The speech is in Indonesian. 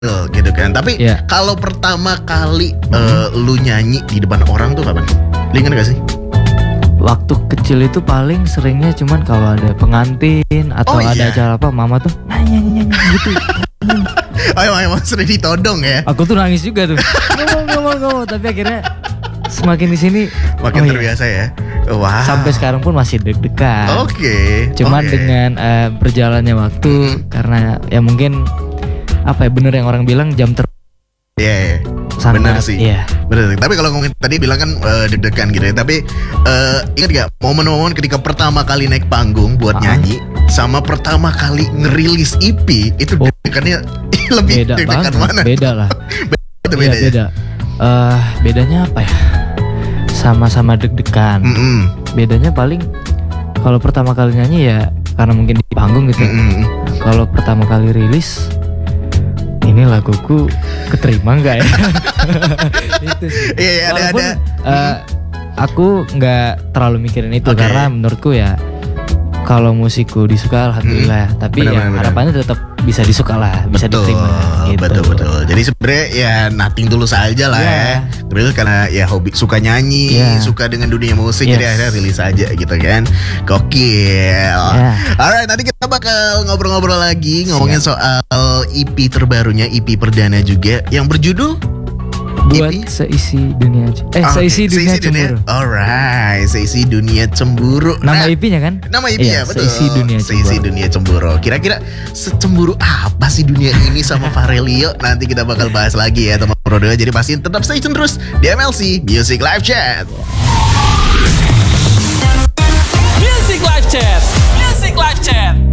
gitu kan. Tapi kalau pertama kali lu nyanyi di depan orang tuh kapan? Lu ingat gak sih? Waktu kecil itu paling seringnya cuman kalau ada pengantin atau ada acara apa, mama tuh nyanyi gitu. Emang sering ditodong ya. Aku tuh nangis juga tuh. Ngomong. Tapi akhirnya semakin di sini makin terbiasa ya. Wow. Sampai sekarang pun masih deg-degan. Cuman dengan berjalannya waktu, karena ya mungkin apa ya, bener yang orang bilang jam bener sih. Bener. Tapi kalau ngomongin tadi bilang kan deg-degan gitu ya. Tapi ingat gak momen-momen ketika pertama kali naik panggung buat nyanyi sama pertama kali ngerilis EP itu deg-degannya lebih beda deg-degan banget, mana? Beda lah. Beda. Bedanya apa ya? Sama-sama deg-degan. Bedanya paling kalau pertama kali nyanyi ya karena mungkin di panggung gitu. Kalau pertama kali rilis, ini laguku keterima nggak ya? Itu sih. Walaupun aku nggak terlalu mikirin itu karena menurutku ya kalau musikku disuka alhamdulillah. Tapi harapannya tetap bisa disuka lah, bisa diterima. Gitu. Betul. Jadi sebenarnya ya nothing tulus aja lah ya. Terus karena ya hobi suka nyanyi, suka dengan dunia musik, jadi akhirnya rilis aja gitu kan. Gokil. Alright, nanti kita bakal ngobrol-ngobrol lagi ngomongin soal EP terbarunya, EP perdana juga yang berjudul Buat Seisi Dunia Seisi Dunia Cemburu. Alright, Seisi Dunia Cemburu. Nama EP-nya kan? Nama EP-nya betul. Seisi Dunia Cemburu. Kira-kira secemburu apa sih dunia ini sama Farelio? Nanti kita bakal bahas lagi ya teman Rodo. Jadi pastiin tetap stay tune terus di MLC Music Live Chat. Music Live Chat.